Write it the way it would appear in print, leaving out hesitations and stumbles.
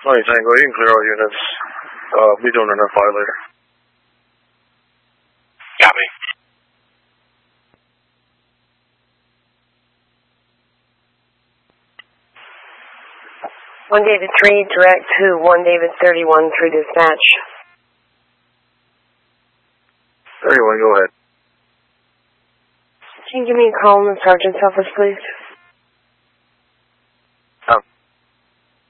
Alright, Tango, you can clear all units. Be doing an FI later. Copy. 1 David 3, direct to 1 David 31 through dispatch. 31, go ahead. Can you give me a call in the sergeant's office, please?